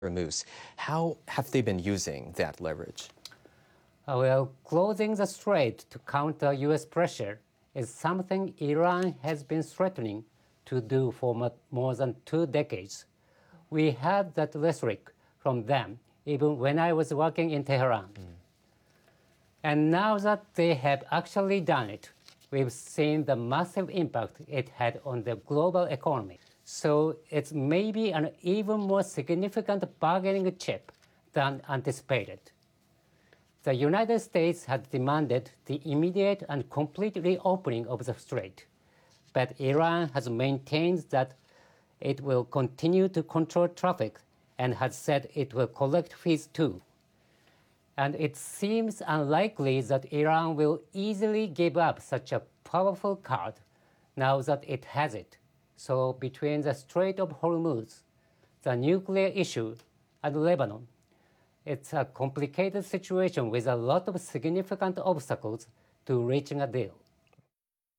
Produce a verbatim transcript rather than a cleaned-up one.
Hormuz. How have they been using that leverage? Uh, well, closing the strait to counter U S pressure is something Iran has been threatening to do for more than two decades. We had that rhetoric from them even when I was working in Tehran. Mm. And now that they have actually done it, we've seen the massive impact it had on the global economy. So it's maybe an even more significant bargaining chip than anticipated. The United States had demanded the immediate and complete reopening of the strait, but Iran has maintained that it will continue to control traffic and has said it will collect fees too. And it seems unlikely that Iran will easily give up such a powerful card now that it has it. So between the Strait of Hormuz, the nuclear issue, and Lebanon, it's a complicated situation with a lot of significant obstacles to reaching a deal.